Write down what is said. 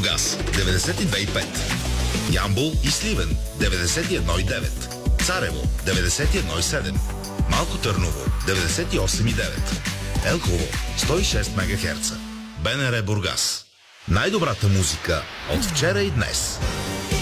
Бургас 92,5, Ямбол и Сливен 91,9, Царево 91,7, Малко Търново 98,9, Елхово 106 МГц. БНР Бургас. Най-добрата музика от вчера и днес.